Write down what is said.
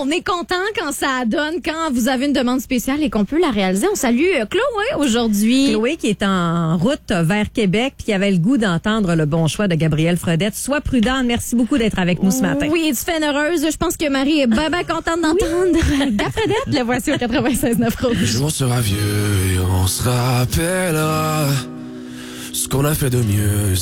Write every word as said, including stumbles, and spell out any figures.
on est content quand ça donne, quand vous avez une demande spéciale et qu'on peut la réaliser. On salue Chloé aujourd'hui. Chloé qui est en route vers Québec puis qui avait le goût d'entendre le bon choix de Gabrielle Fredette. Sois prudente. Merci beaucoup d'être avec nous ce matin. Oui, tu fais une heureuse. Je pense que Marie est bien, bien contente d'entendre Gab Fredette. Le voici au quatre-vingt-seize neuf Rouge. Le jour sera vieux et on se rappellera ce qu'on a fait de mieux.